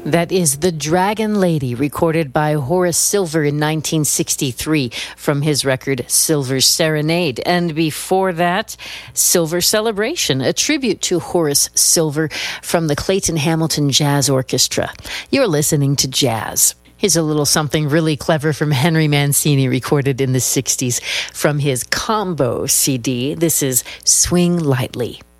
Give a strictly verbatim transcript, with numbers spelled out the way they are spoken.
That is The Dragon Lady, recorded by Horace Silver in nineteen sixty-three from his record Silver's Serenade. And before that, Silver Celebration, a tribute to Horace Silver from the Clayton Hamilton Jazz Orchestra. You're listening to Jazz. Here's a little something really clever from Henry Mancini, recorded in the sixties from his Combo C D. This is Swing Lightly.